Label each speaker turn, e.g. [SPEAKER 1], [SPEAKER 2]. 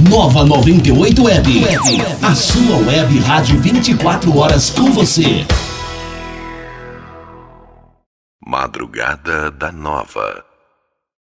[SPEAKER 1] Nova 98 Web. A sua web rádio 24 horas com você.
[SPEAKER 2] Madrugada da Nova.